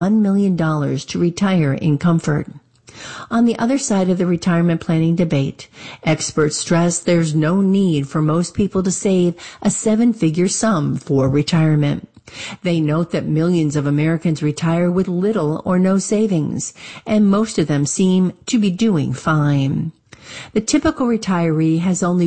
$1 million to retire in comfort. On the other side of the retirement planning debate, experts stress there's no need for most people to save a seven-figure sum for retirement. They note that millions of Americans retire with little or no savings, and most of them seem to be doing fine. The typical retiree has only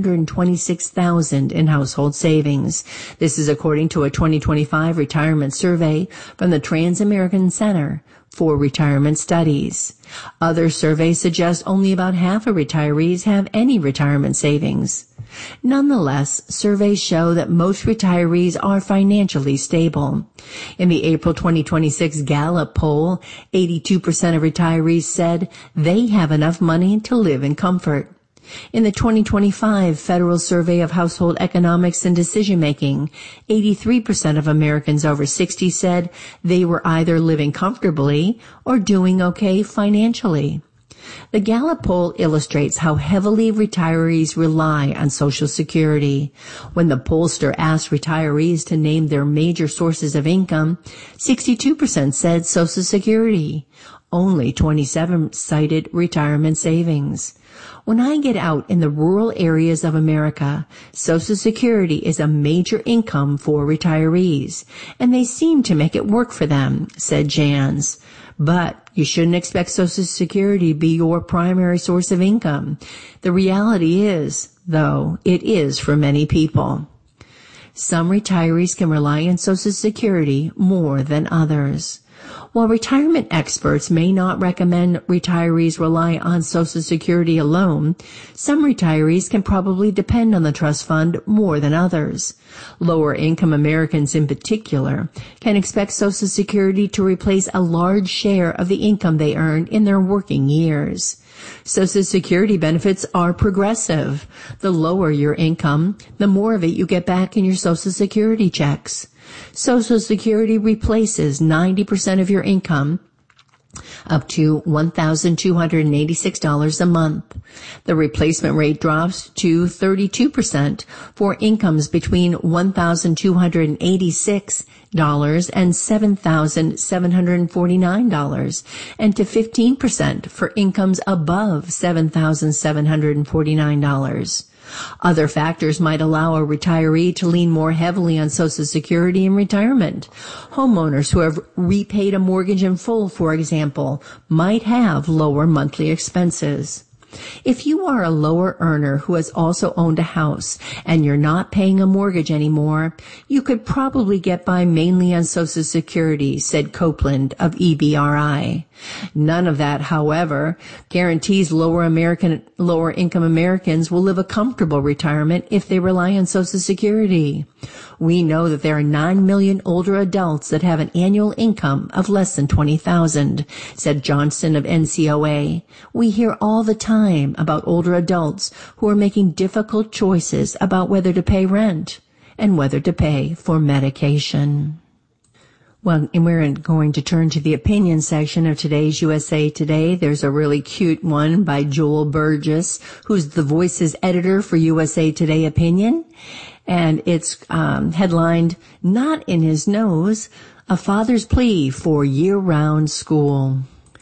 $126,000 in household savings. This is according to a 2025 retirement survey from the Trans-American Center for Retirement Studies. Other surveys suggest only about half of retirees have any retirement savings. Nonetheless, surveys show that most retirees are financially stable. In the April 2026 Gallup poll, 82% of retirees said they have enough money to live in comfort. In the 2025 Federal Survey of Household Economics and Decision-Making, 83% of Americans over 60 said they were either living comfortably or doing okay financially. The Gallup poll illustrates how heavily retirees rely on Social Security. When the pollster asked retirees to name their major sources of income, 62% said Social Security. Only 27% cited retirement savings. When I get out in the rural areas of America, Social Security is a major income for retirees, and they seem to make it work for them, said Jans. But you shouldn't expect Social Security to be your primary source of income. The reality is, though, it is for many people. Some retirees can rely on Social Security more than others. While retirement experts may not recommend retirees rely on Social Security alone, some retirees can probably depend on the trust fund more than others. Lower income Americans in particular can expect Social Security to replace a large share of the income they earned in their working years. Social Security benefits are progressive. The lower your income, the more of it you get back in your Social Security checks. Social Security replaces 90% of your income up to $1,286 a month. The replacement rate drops to 32% for incomes between $1,286 and $7,749, and to 15% for incomes above $7,749. Other factors might allow a retiree to lean more heavily on Social Security in retirement. Homeowners who have repaid a mortgage in full, for example, might have lower monthly expenses. If you are a lower earner who has also owned a house and you're not paying a mortgage anymore, you could probably get by mainly on Social Security, said Copeland of EBRI. None of that, however, guarantees lower income Americans will live a comfortable retirement if they rely on Social Security. We know that there are 9 million older adults that have an annual income of less than $20,000, said Johnson of NCOA. We hear all the time about older adults who are making difficult choices about whether to pay rent and whether to pay for medication. Well, and we're going to turn to the opinion section of today's USA Today. There's a really cute one by Joel Burgess, who's the Voices editor for USA Today Opinion. And it's headlined, "Not in His Nose, A Father's Plea for Year-Round School."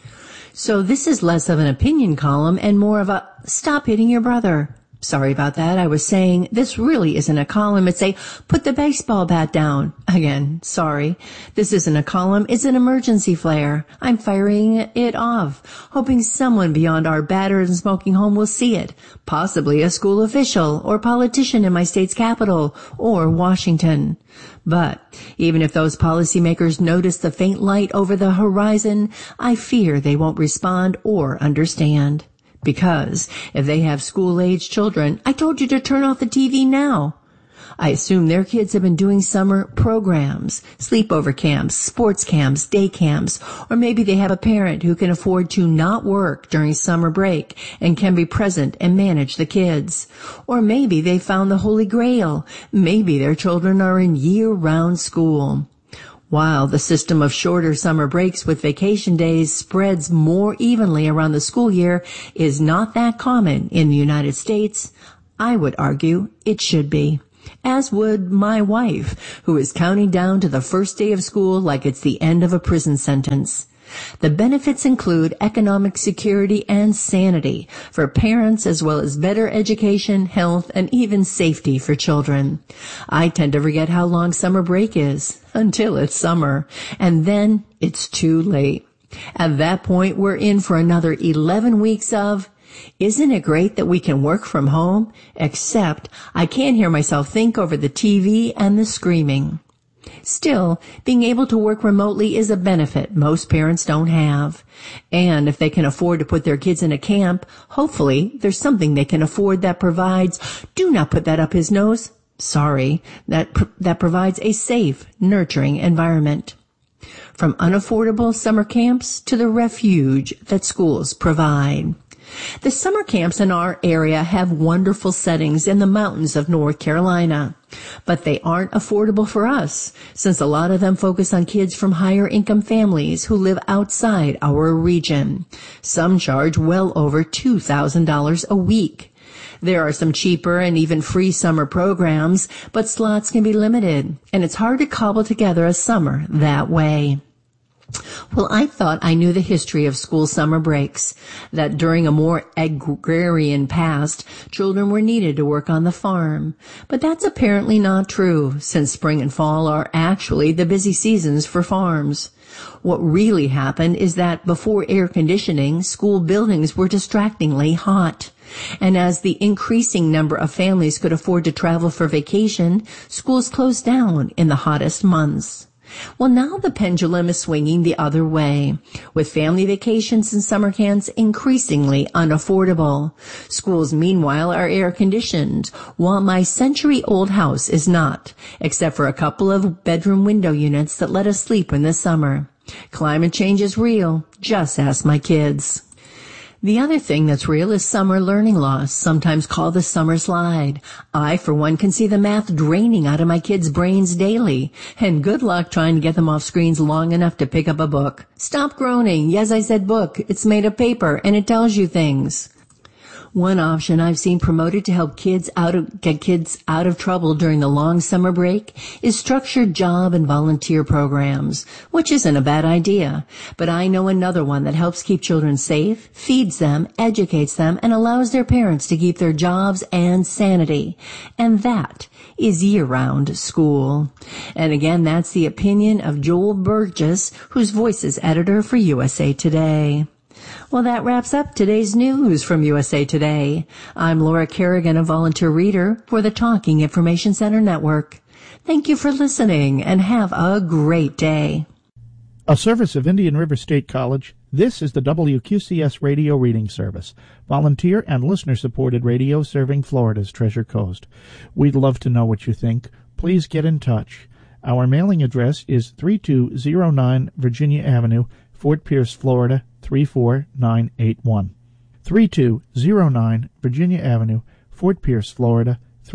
So this is less of an opinion column and more of a stop hitting your brother. Sorry about that. I was saying this really isn't a column. It's a put the baseball bat down. Again, sorry. This isn't a column. It's an emergency flare. I'm firing it off, hoping someone beyond our battered and smoking home will see it. Possibly a school official or politician in my state's capital or Washington. But even if those policymakers notice the faint light over the horizon, I fear they won't respond or understand. Because if they have school-aged children, I told you to turn off the TV now. I assume their kids have been doing summer programs, sleepover camps, sports camps, day camps, or maybe they have a parent who can afford to not work during summer break and can be present and manage the kids. Or maybe they found the Holy Grail. Maybe their children are in year-round school. While the system of shorter summer breaks with vacation days spreads more evenly around the school year is not that common in the United States, I would argue it should be. as would my wife, who is counting down to the first day of school like it's the end of a prison sentence. The benefits include economic security and sanity for parents, as well as better education, health, and even safety for children. I tend to forget how long summer break is until it's summer, and then it's too late. At that point, we're in for another 11 weeks of, isn't it great that we can work from home? Except I can't hear myself think over the TV and the screaming. Still, being able to work remotely is a benefit most parents don't have. And if they can afford to put their kids in a camp, hopefully there's something they can afford that provides, do not put that up his nose, sorry, that provides a safe, nurturing environment. From unaffordable summer camps to the refuge that schools provide. The summer camps in our area have wonderful settings in the mountains of North Carolina, but they aren't affordable for us, since a lot of them focus on kids from higher income families who live outside our region. Some charge well over $2,000 a week. There are some cheaper and even free summer programs, but slots can be limited, and it's hard to cobble together a summer that way. Well, I thought I knew the history of school summer breaks, that during a more agrarian past, children were needed to work on the farm. But that's apparently not true, since spring and fall are actually the busy seasons for farms. What really happened is that before air conditioning, school buildings were distractingly hot. And as the increasing number of families could afford to travel for vacation, schools closed down in the hottest months. Well, now the pendulum is swinging the other way, with family vacations and summer camps increasingly unaffordable. Schools, meanwhile, are air-conditioned, while my century-old house is not, except for a couple of bedroom window units that let us sleep in the summer. Climate change is real. Just ask my kids. The other thing that's real is summer learning loss, sometimes called the summer slide. I, for one, can see the math draining out of my kids' brains daily. And good luck trying to get them off screens long enough to pick up a book. Stop groaning. Yes, I said book. It's made of paper, and it tells you things. One option I've seen promoted to help get kids out of trouble during the long summer break is structured job and volunteer programs, which isn't a bad idea. But I know another one that helps keep children safe, feeds them, educates them, and allows their parents to keep their jobs and sanity. And that is year-round school. And again, that's the opinion of Joel Burgess, whose voice is editor for USA Today. Well, that wraps up today's news from USA Today. I'm Laura Kerrigan, a volunteer reader for the Talking Information Center Network. Thank you for listening, and have a great day. A service of Indian River State College, this is the WQCS Radio Reading Service, volunteer and listener-supported radio serving Florida's Treasure Coast. We'd love to know what you think. Please get in touch. Our mailing address is 3209 Virginia Avenue, Fort Pierce, Florida, 34981. 3209 Virginia Avenue, Fort Pierce, Florida,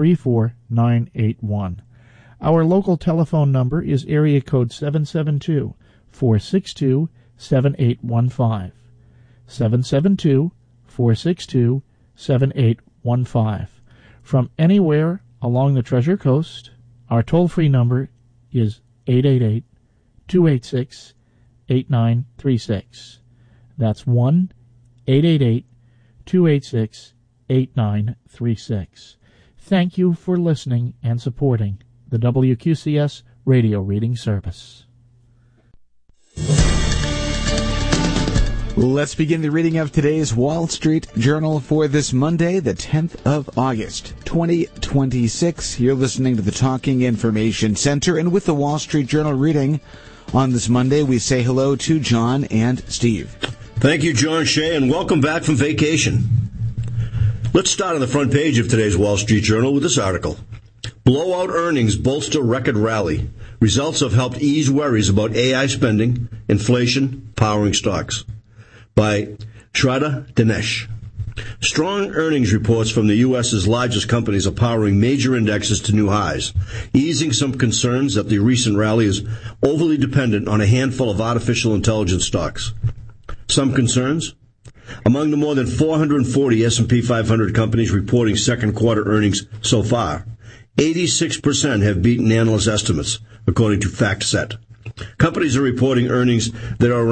34981. Our local telephone number is area code 772-462-7815. 772-462-7815. From anywhere along the Treasure Coast, our toll-free number is 888-286-8936. That's 1-888-286-8936. Thank you for listening and supporting the WQCS Radio Reading Service. Let's begin the reading of today's Wall Street Journal for this Monday, the 10th of August, 2026. You're listening to the Talking Information Center, and with the Wall Street Journal reading on this Monday, we say hello to John and Steve. Thank you, John Shea, and welcome back from vacation. Let's start on the front page of today's Wall Street Journal with this article. Blowout earnings bolster record rally. Results have helped ease worries about AI spending, inflation, powering stocks. By Shraddha Dinesh. Strong earnings reports from the U.S.'s largest companies are powering major indexes to new highs, easing some concerns that the recent rally is overly dependent on a handful of artificial intelligence stocks. Some concerns? Among the more than 440 S&P 500 companies reporting second quarter earnings so far, 86% have beaten analyst estimates, according to FactSet. Companies are reporting earnings that are